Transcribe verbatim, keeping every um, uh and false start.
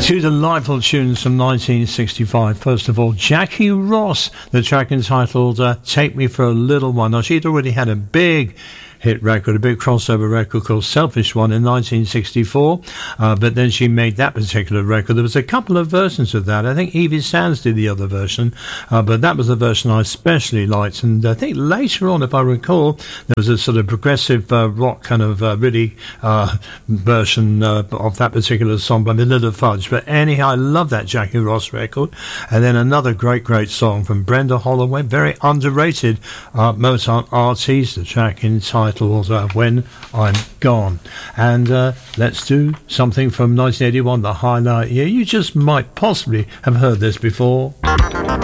Two delightful tunes from nineteen sixty-five. First of all, Jackie Ross, the track entitled uh, Take Me for a Little One. Now, she'd already had a big hit record, a big crossover record called Selfish One in nineteen sixty-four, uh, but then she made that particular record. There was a couple of versions of that. I think Evie Sands did the other version, uh, but that was the version I especially liked. And I think later on, if I recall, there was a sort of progressive uh, rock kind of uh, really uh, version uh, of that particular song by Vanilla Fudge. But anyhow, I love that Jackie Ross record. And then another great, great song from Brenda Holloway, very underrated uh, Mozart artist, the track entitled Uh, When I'm Gone. And uh, let's do something from nineteen eighty-one, the highlight year. You just might possibly have heard this before.